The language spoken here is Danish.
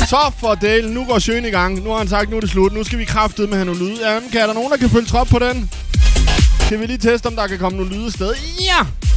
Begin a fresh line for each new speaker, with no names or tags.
Så for delen, nu går Sjøen i gang. Nu har han sagt, nu er det slut. Nu skal vi kraftedeme have nogle lyde. Jamen, kan der nogen, der kan følge trop på den? Kan vi lige teste, om der kan komme nogle lyde i stedet? Ja!